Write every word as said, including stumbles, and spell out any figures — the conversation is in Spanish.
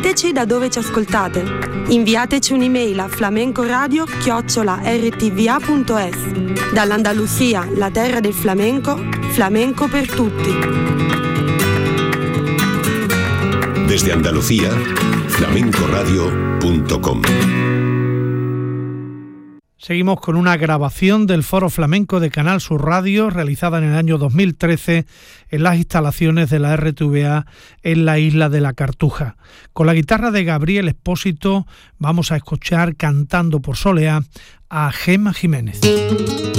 Diteci da dove ci ascoltate. Inviateci un'email a flamencoradio chiocciola erre ti vi a punto es. Dall'Andalusia, la terra del flamenco, flamenco per tutti. Desde Andalucía, flamencoradio punto com. Seguimos con una grabación del Foro Flamenco de Canal Sur Radio, realizada en el año dos mil trece en las instalaciones de la erre te ve a en la isla de la Cartuja. Con la guitarra de Gabriel Expósito vamos a escuchar cantando por soleá a Gema Jiménez.